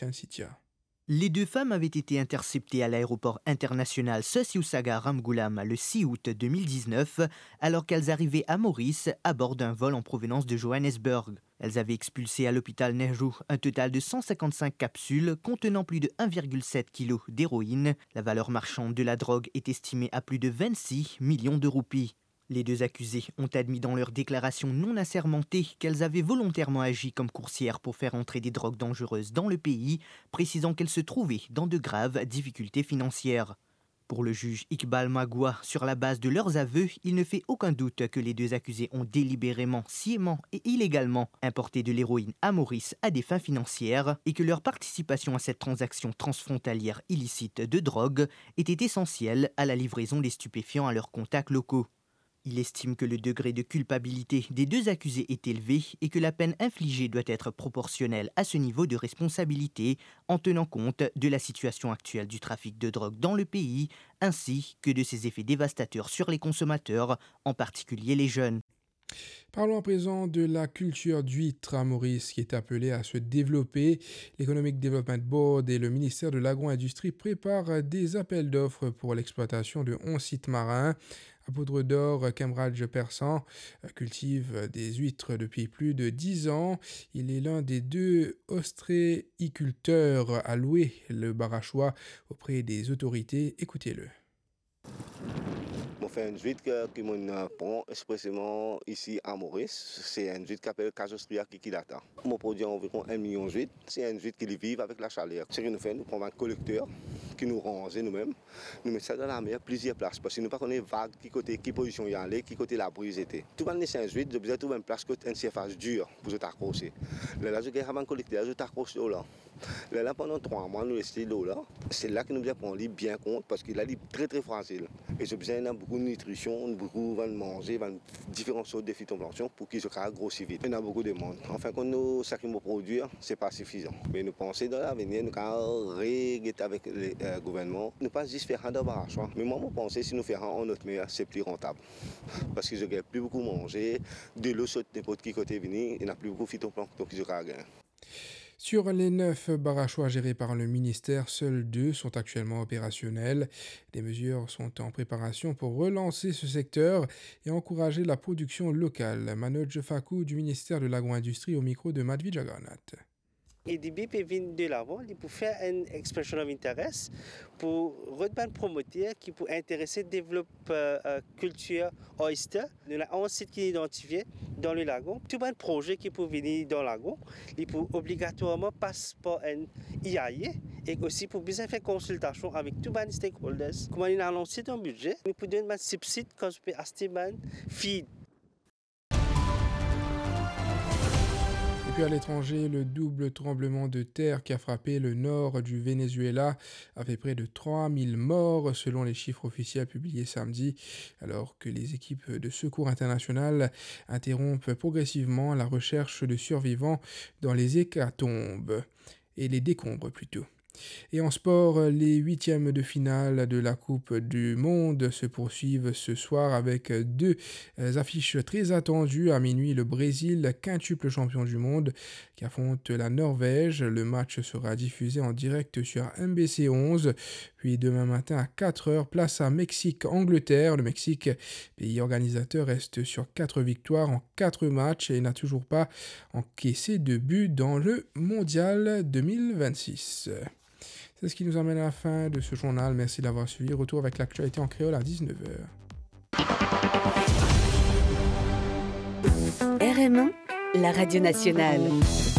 Christian Sitia. Les 2 femmes avaient été interceptées à l'aéroport international Sosiusaga Ramgoolam le 6 août 2019, alors qu'elles arrivaient à Maurice à bord d'un vol en provenance de Johannesburg. Elles avaient expulsé à l'hôpital Nehru un total de 155 capsules contenant plus de 1,7 kg d'héroïne. La valeur marchande de la drogue est estimée à plus de 26 millions de roupies. Les 2 accusées ont admis dans leur déclaration non assermentée qu'elles avaient volontairement agi comme coursières pour faire entrer des drogues dangereuses dans le pays, précisant qu'elles se trouvaient dans de graves difficultés financières. Pour le juge Iqbal Magua, sur la base de leurs aveux, il ne fait aucun doute que les 2 accusés ont délibérément, sciemment et illégalement importé de l'héroïne à Maurice à des fins financières et que leur participation à cette transaction transfrontalière illicite de drogue était essentielle à la livraison des stupéfiants à leurs contacts locaux. Il estime que le degré de culpabilité des 2 accusés est élevé et que la peine infligée doit être proportionnelle à ce niveau de responsabilité en tenant compte de la situation actuelle du trafic de drogue dans le pays ainsi que de ses effets dévastateurs sur les consommateurs, en particulier les jeunes. Parlons à présent de la culture d'huîtres à Maurice qui est appelée à se développer. L'Economic Development Board et le ministère de l'Agro-Industrie préparent des appels d'offres pour l'exploitation de 11 sites marins. À Poudre d'Or, Kemraj Persan cultive des huîtres depuis plus de 10 ans. Il est l'un des 2 ostréiculteurs à louer le barachois auprès des autorités. Écoutez-le. On fait une huître qui me prend expressément ici à Maurice. C'est une huître qui s'appelle Casostria Kikidata. On produit environ 1 million d'huîtres. C'est une huître qui vit avec la chaleur. Ce que nous faisons, nous prenons un collecteur qui nous range nous-mêmes. Nous mettons ça dans la mer plusieurs places. Parce que nous ne connaissons pas vague, qui position y aller, qui côté la brise était. Tout le monde est huître, je besoin de trouver une place qui est une surface dure pour se t'accrocher. Là, je vais un collecteur, je t'accroche là. Là, pendant 3 mois, nous laissons l'eau là. C'est là que nous devons prendre bien compte parce qu'il a dit très très fragile. Et j'ai besoin de beaucoup de nutrition, beaucoup de manger, différentes sortes de phytoplancton pour qu'ils se grossissent vite. Il y a beaucoup de monde. Enfin, quand nous, ce qu'ils vont produire, ce n'est pas suffisant. Mais nous pensons dans l'avenir, nous allons régler avec le gouvernement. Nous ne pas juste faire un d'embarras. Mais moi, je pense que si nous faisons en notre mer, c'est plus rentable. Parce qu'ils ne plus beaucoup manger, de l'eau saute n'importe qui côté venir, il n'y a plus beaucoup de phytoplancton qui se gagner. Sur les 9 barachois gérés par le ministère, seuls 2 sont actuellement opérationnels. Des mesures sont en préparation pour relancer ce secteur et encourager la production locale. Manoj Fakou du ministère de l'Agro-Industrie au micro de Madhvi Jagannath. EDB peut venir de l'avant pour faire une expression d'intérêt pour retenir promoteurs qui pour intéresser développer culture oyster. Nous avons un site qui est identifié dans le lagon. Tout un projet qui peut venir dans le lagon, il peut obligatoirement passer par un IAE et aussi pour bien faire consultation avec tous les stakeholders. Comment on a lancé un budget, nous pouvons donner un subside quand on peut acheter un feed. Et puis à l'étranger, le double tremblement de terre qui a frappé le nord du Venezuela a fait près de 3000 morts selon les chiffres officiels publiés samedi, alors que les équipes de secours internationales interrompent progressivement la recherche de survivants dans les hécatombes, et les décombres plutôt. Et en sport, les 8e de finale de la Coupe du Monde se poursuivent ce soir avec 2 affiches très attendues. À minuit, le Brésil, quintuple champion du monde, qui affronte la Norvège. Le match sera diffusé en direct sur MBC 11. Puis demain matin à 4h, place à Mexique-Angleterre. Le Mexique, pays organisateur, reste sur 4 victoires en 4 matchs et n'a toujours pas encaissé de but dans le Mondial 2026. C'est ce qui nous amène à la fin de ce journal. Merci d'avoir suivi. Retour avec l'actualité en créole à 19h. RME, la radio nationale.